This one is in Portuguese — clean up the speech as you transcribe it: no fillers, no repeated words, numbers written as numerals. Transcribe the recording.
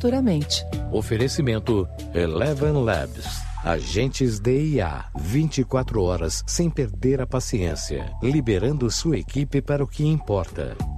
futuramente. Oferecimento Eleven Labs. Agentes de IA, 24 horas sem perder a paciência, liberando sua equipe para o que importa.